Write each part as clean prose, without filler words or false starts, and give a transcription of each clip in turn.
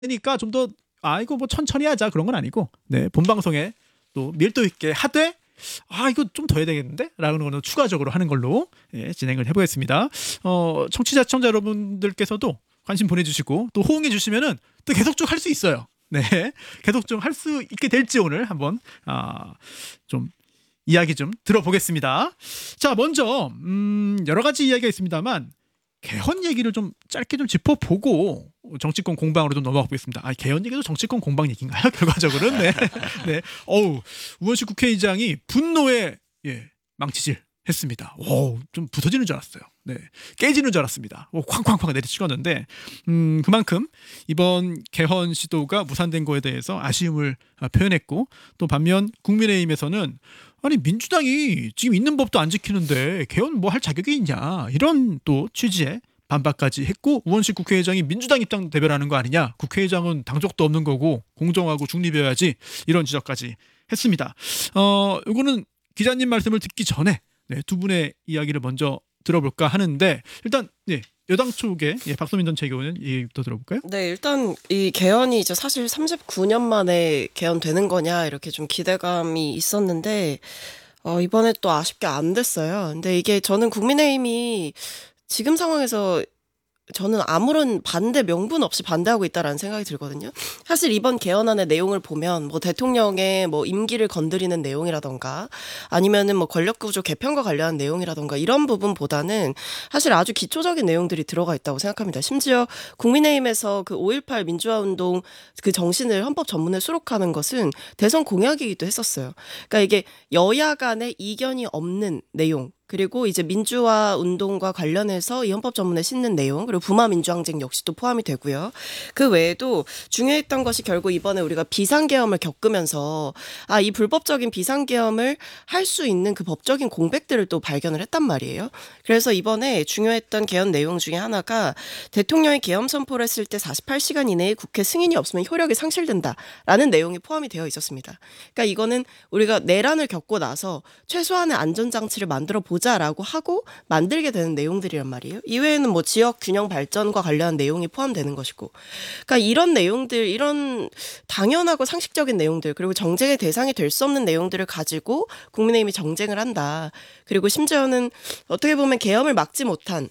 되니까 좀 더 이거 뭐 천천히 하자 그런 건 아니고 네 본방송에 또 밀도 있게 하되 이거 좀 더 해야 되겠는데? 라는 거는 추가적으로 하는 걸로 진행을 해보겠습니다. 청취자, 시청자 여러분들께서도 관심 보내주시고 또 호응해 주시면은 또 계속 쭉 할 수 있어요. 네, 계속 좀 할 수 있게 될지 오늘 한번 좀 이야기 좀 들어보겠습니다. 자, 먼저 여러 가지 이야기가 있습니다만 개헌 얘기를 좀 짧게 좀 짚어보고 정치권 공방으로 좀 넘어가 보겠습니다. 개헌 얘기도 정치권 공방 얘기인가요? 결과적으로는 네. 네. 우원식 국회의장이 분노에 망치질 했습니다. 좀 부서지는 줄 알았어요. 네. 깨지는 줄 알았습니다. 쾅쾅쾅 내리치웠는데 그만큼 이번 개헌 시도가 무산된 거에 대해서 아쉬움을 표현했고 또 반면 국민의힘에서는 아니 민주당이 지금 있는 법도 안 지키는데 개헌 뭐 할 자격이 있냐 이런 또 취지의 반박까지 했고 우원식 국회의장이 민주당 입장 대변하는 거 아니냐 국회의장은 당적도 없는 거고 공정하고 중립이어야지 이런 지적까지 했습니다. 이거는 기자님 말씀을 듣기 전에 두 분의 이야기를 먼저 들어볼까 하는데 일단 여당 쪽에 박소민 전 최고위원 얘기부터 들어볼까요? 네, 일단 이 개헌이 이제 사실 39년 만에 개헌되는 거냐 이렇게 좀 기대감이 있었는데 이번에 또 아쉽게 안 됐어요. 근데 이게 저는 국민의힘이 지금 상황에서 저는 아무런 반대 명분 없이 반대하고 있다라는 생각이 들거든요. 사실 이번 개헌안의 내용을 보면 뭐 대통령의 뭐 임기를 건드리는 내용이라던가 아니면은 뭐 권력구조 개편과 관련한 내용이라던가 이런 부분보다는 사실 아주 기초적인 내용들이 들어가 있다고 생각합니다. 심지어 국민의힘에서 그 5.18 민주화운동 그 정신을 헌법 전문에 수록하는 것은 대선 공약이기도 했었어요. 그러니까 이게 여야 간의 이견이 없는 내용 그리고 이제 민주화 운동과 관련해서 이 헌법 전문에 싣는 내용 그리고 부마 민주항쟁 역시도 포함이 되고요. 그 외에도 중요했던 것이 결국 이번에 우리가 비상계엄을 겪으면서 이 불법적인 비상계엄을 할 수 있는 그 법적인 공백들을 또 발견을 했단 말이에요. 그래서 이번에 중요했던 개헌 내용 중에 하나가 대통령이 계엄 선포를 했을 때 48시간 이내에 국회 승인이 없으면 효력이 상실된다라는 내용이 포함이 되어 있었습니다. 그러니까 이거는 우리가 내란을 겪고 나서 최소한의 안전장치를 만들어 보자라고 하고 만들게 되는 내용들이란 말이에요. 이외에는 뭐 지역 균형 발전과 관련한 내용이 포함되는 것이고, 그러니까 이런 내용들, 이런 당연하고 상식적인 내용들, 그리고 정쟁의 대상이 될 수 없는 내용들을 가지고 국민의힘이 정쟁을 한다. 그리고 심지어는 어떻게 보면 계엄을 막지 못한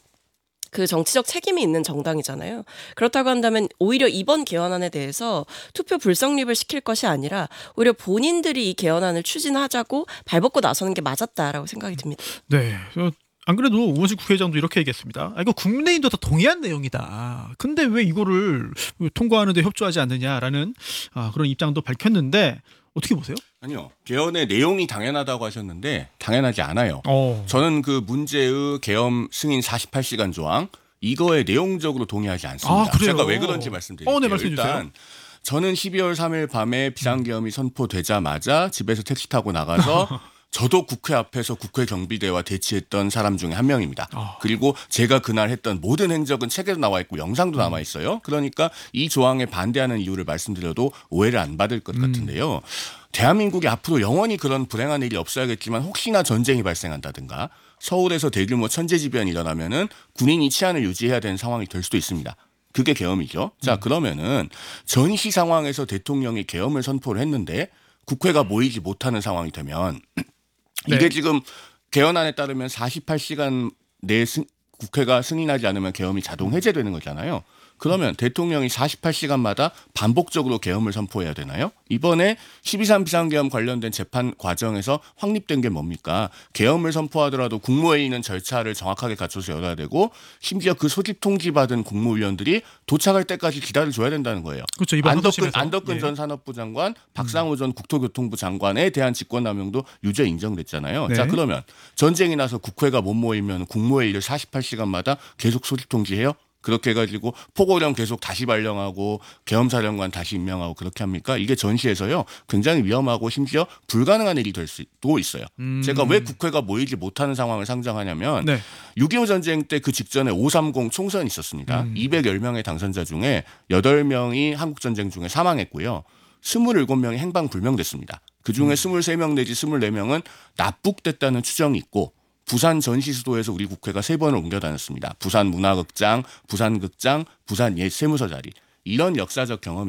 그 정치적 책임이 있는 정당이잖아요. 그렇다고 한다면 오히려 이번 개헌안에 대해서 투표 불성립을 시킬 것이 아니라 오히려 본인들이 이 개헌안을 추진하자고 발벗고 나서는 게 맞았다라고 생각이 듭니다. 네. 안 그래도 우원식 국회의장도 이렇게 얘기했습니다. 이거 국민의힘도 다 동의한 내용이다. 근데 왜 이거를 통과하는데 협조하지 않느냐라는 그런 입장도 밝혔는데 어떻게 보세요? 아니요. 개헌의 내용이 당연하다고 하셨는데 당연하지 않아요. 저는 그 문제의 계엄 승인 48시간 조항 이거에 내용적으로 동의하지 않습니다. 그래요? 제가 왜 그런지 말씀드릴게요. 네, 말씀해 주세요. 일단 저는 12월 3일 밤에 비상계엄이 선포되자마자 집에서 택시 타고 나가서 저도 국회 앞에서 국회 경비대와 대치했던 사람 중에 한 명입니다. 그리고 제가 그날 했던 모든 행적은 책에도 나와 있고 영상도 남아 있어요. 그러니까 이 조항에 반대하는 이유를 말씀드려도 오해를 안 받을 것 같은데요. 대한민국이 앞으로 영원히 그런 불행한 일이 없어야겠지만 혹시나 전쟁이 발생한다든가 서울에서 대규모 천재지변이 일어나면은 군인이 치안을 유지해야 되는 상황이 될 수도 있습니다. 그게 계엄이죠. 자, 그러면은 전시 상황에서 대통령이 계엄을 선포를 했는데 국회가 모이지 못하는 상황이 되면 이게 지금 개헌안에 따르면 48시간 내에 국회가 승인하지 않으면 계엄이 자동 해제되는 거잖아요. 그러면 대통령이 48시간마다 반복적으로 계엄을 선포해야 되나요? 이번에 12.3 비상계엄 관련된 재판 과정에서 확립된 게 뭡니까? 계엄을 선포하더라도 국무회의는 절차를 정확하게 갖춰서 열어야 되고 심지어 그 소집 통지받은 국무위원들이 도착할 때까지 기다려줘야 된다는 거예요. 그렇죠. 안덕근 전 산업부 장관, 박상호 전 국토교통부 장관에 대한 직권남용도 유죄 인정됐잖아요. 네. 자, 그러면 전쟁이 나서 국회가 못 모이면 국무회의를 48시간마다 계속 소집 통지해요? 그렇게 해가지고 포고령 계속 다시 발령하고 계엄사령관 다시 임명하고 그렇게 합니까? 이게 전시에서요 굉장히 위험하고 심지어 불가능한 일이 될 수도 있어요. 제가 왜 국회가 모이지 못하는 상황을 상정하냐면 6.25 전쟁 때 그 직전에 5.30 총선이 있었습니다. 210명의 당선자 중에 8명이 한국전쟁 중에 사망했고요. 27명이 행방불명됐습니다. 그중에 23명 내지 24명은 납북됐다는 추정이 있고 부산 전시수도에서 우리 국회가 3번을 옮겨 다녔습니다. 부산 문화극장, 부산극장, 부산 옛 세무서 자리. 이런 역사적 경험이